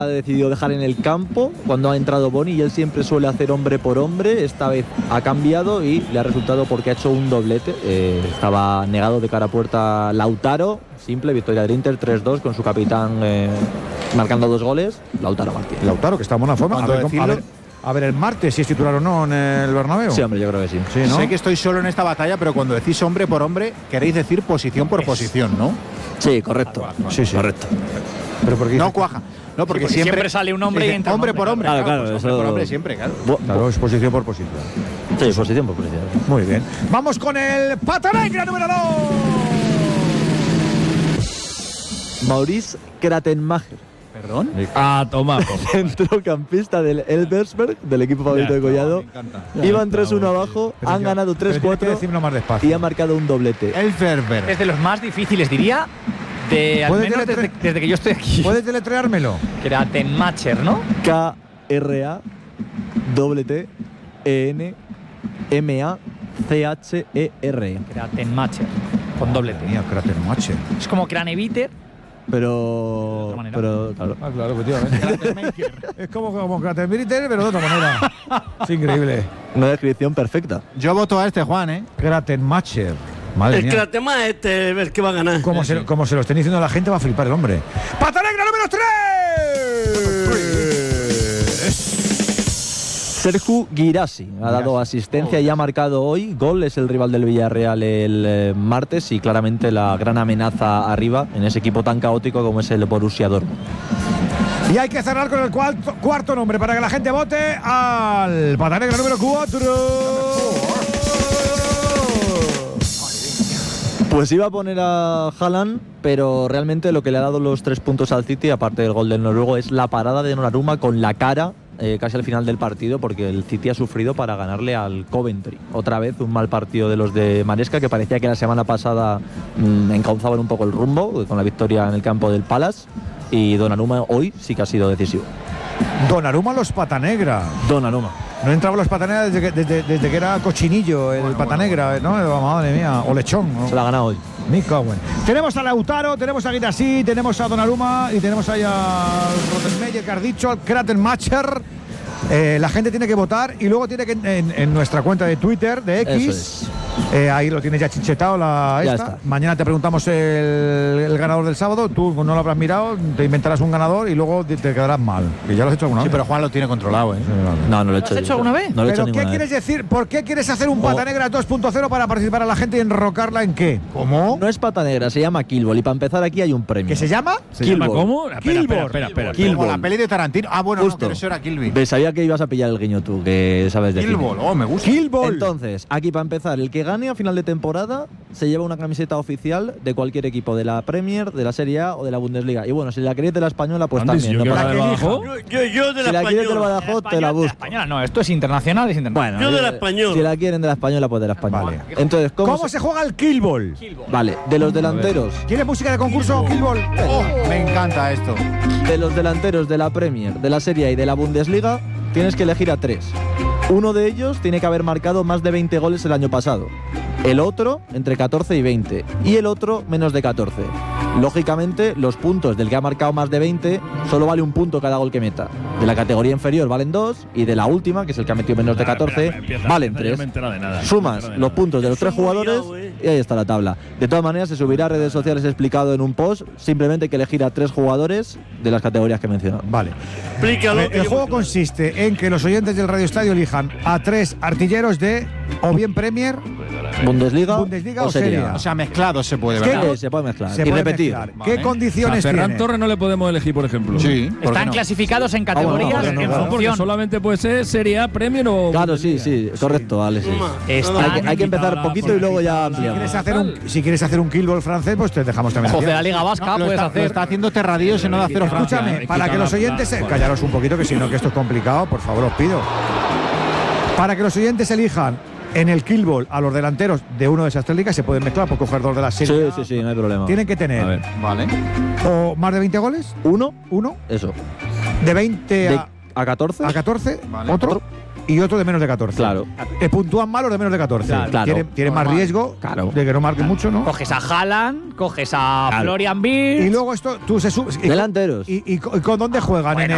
ha decidido dejar en el campo cuando ha entrado Boni y él siempre suele hacer hombre por hombre. Esta vez ha cambiado y le ha resultado porque ha hecho un doblete. Estaba negado de cara a puerta Lautaro. Simple, victoria del Inter 3-2 con su capitán marcando 2 goles. Lautaro Martínez. Lautaro, que está en buena forma. A ver el martes si es titular o no en el Bernabéu. Sí, hombre, yo creo que sí. Sí, ¿no? Sé que estoy solo en esta batalla, pero cuando decís hombre por hombre, queréis decir posición por posición, ¿no? Sí, correcto. Sí, correcto. Pero porque no cuaja. No, porque siempre sale un hombre y entra hombre por hombre. Claro, pues eso... hombre por hombre siempre, claro. Claro, es posición por posición. Sí, posición por posición. Muy bien. Vamos con el Pata Negra número 2. Maurice Kratenmacher. ¿Perdón? Toma. Centrocampista del Elversberg, del equipo favorito de Collado. Iban 3-1 abajo, han ganado 3-4 y ha marcado un doblete. El Ferber. Es de los más difíciles, diría, al menos desde que yo estoy aquí. ¿Puedes deletreármelo? Kratenmacher, ¿no? K-R-A-T-N-M-A-C-H-E-R. Kratenmacher, con doble T. Mía, Kratenmacher. Es como Craneviter. Pero claro. Claro, efectivamente. Es como Kratenmacher, pero de otra manera. Es increíble. Una descripción perfecta. Yo voto a este, Juan, ¿eh? Kratenmacher. Madre el mía. Kratema el que va a ganar. Como se lo estén diciendo a la gente, va a flipar el hombre. ¡Pata Negra número 3! Sergio Guirassi ha dado asistencia y ha marcado hoy gol. Es el rival del Villarreal el martes y claramente la gran amenaza arriba en ese equipo tan caótico como es el Borussia Dortmund. Y hay que cerrar con el cuarto nombre para que la gente vote al Pata Negra número 4. Pues iba a poner a Haaland, pero realmente lo que le ha dado los 3 puntos al City, aparte del gol del noruego, es la parada de Donnarumma con la cara casi al final del partido, porque el City ha sufrido para ganarle al Coventry. Otra vez un mal partido de los de Maresca, que parecía que la semana pasada encauzaban un poco el rumbo con la victoria en el campo del Palace, y Donnarumma hoy sí que ha sido decisivo. Donnarumma los Pata Negra. Donnarumma. No entraba los Pata Negra desde que era cochinillo el Pata Negra, ¿no? Madre mía, o lechón, ¿no? Se la ha ganado hoy. Tenemos a Lautaro, tenemos a Guirassi, tenemos a Donnarumma y tenemos ahí a Rottenmeier, que has dicho, al Kratenmacher. La gente tiene que votar y luego tiene que en nuestra cuenta de Twitter, de X, ahí lo tienes ya chinchetado ya está. Mañana te preguntamos el ganador del sábado. Tú no lo habrás mirado, te inventarás un ganador y luego te quedarás mal, que ya lo has hecho alguna vez. Sí, pero Juan lo tiene controlado, ¿eh? No lo he hecho. ¿Lo has hecho alguna vez? No lo he hecho ¿Pero qué quieres decir? ¿Por qué quieres hacer un Pata Negra 2.0 para participar a la gente y enrocarla en qué? ¿Cómo? No es Pata Negra, se llama Killball, y para empezar aquí hay un premio. ¿Qué se llama? ¿Se llama Killball. cómo? Espera. Como la peli de Tarantino. Ah, bueno, Justo. no, pero eso era Kill Bill. Sabía que ibas a pillar el guiño tú, que sabes de Kill cine. Ball, oh, me gusta. Killball. Entonces, aquí para empezar, el que gane a final de temporada se lleva una camiseta oficial de cualquier equipo de la Premier, de la Serie A o de la Bundesliga. Y bueno, si la queréis de la española, pues Andes, también. yo No quiero pasa la de nada. Badajoz. Yo de Si la la quieres del española. Badajoz, te la busco. Española, no, esto es internacional, es internacional. Bueno, Yo de la española. Si la quieren de la española, pues de la española. Vale. Entonces, ¿Cómo se juega el Killball? Vale, de los delanteros. ¿Quieres música de concurso Killball? Oh, me encanta esto. De los delanteros de la Premier, de la Serie A y de la Bundesliga, tienes que elegir a 3. Uno de ellos tiene que haber marcado más de 20 goles el año pasado. El otro, entre 14 y 20. Y el otro, menos de 14. Lógicamente, los puntos del que ha marcado más de 20 solo vale un punto cada gol que meta. De la categoría inferior valen 2 y de la última, que es el que ha metido menos de 14, valen 3. Sumas los puntos de los 3 jugadores y ahí está la tabla. De todas maneras, se subirá a redes sociales explicado en un post. Simplemente hay que elegir a 3 jugadores de las categorías que he mencionado. Vale. Explícalo. El juego consiste en que los oyentes del Radio Estadio elijan a 3 artilleros de o bien Premier, Bundesliga o Serie A. O sea, mezclado se puede, ¿Qué? ¿verdad? Se puede mezclar Se y puede repetir. mezclar. ¿Qué condiciones Ferran tiene? Torres no le podemos elegir, por ejemplo. Sí. ¿por qué Están no? clasificados en categorías no, en claro. Porque función. solamente puede ser Serie A, Premier o. Claro, sí, correcto, vale, sí. Hay que empezar poquito y luego ya ampliamos. Si quieres hacer un Killball francés, pues te dejamos también. José de la Liga Vasca, Lo puedes está, hacer. lo está haciendo Terradillo, si no de haceros Francia. Escúchame, para que los oyentes callaros un poquito, que si no, que esto es complicado, por favor, os pido. Para que los oyentes elijan en el Killball a los delanteros de uno de esas 3 ligas, se pueden mezclar por coger 2 de las 6. Sí, no hay problema. Tienen que A tener ver. Vale. o más de 20 goles, Uno, de 20 de a 14. a 14, Vale. otro y otro de menos de 14. Claro. Puntúan mal los de menos de 14. Claro. Tienen más riesgo de que no marquen mucho, ¿no? Coges a Haaland, coges a Florian Wirtz. Y luego esto, tú se subes. Delanteros. ¿Y con dónde juegan? Bueno,